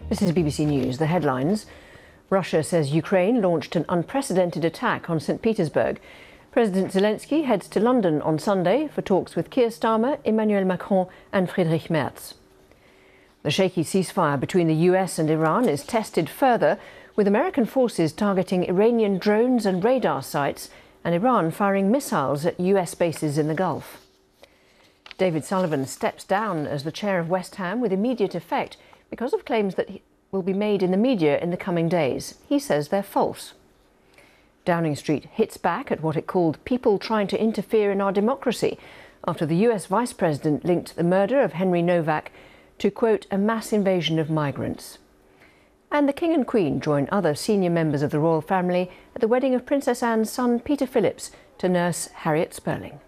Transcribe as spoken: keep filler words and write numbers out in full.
This is B B C News. The headlines. Russia says Ukraine launched an unprecedented attack on Saint Petersburg. President Zelensky heads to London on Sunday for talks with Keir Starmer, Emmanuel Macron and Friedrich Merz. The shaky ceasefire between the U S and Iran is tested further, with American forces targeting Iranian drones and radar sites and Iran firing missiles at U S bases in the Gulf. David Sullivan steps down as the chair of West Ham with immediate effect because of claims that will be made in the media in the coming days. He says they're false. Downing Street hits back at what it called people trying to interfere in our democracy after the U S Vice President linked the murder of Henry Novak to, quote, a mass invasion of migrants. And the King and Queen join other senior members of the royal family at the wedding of Princess Anne's son Peter Phillips to nurse Harriet Spurling.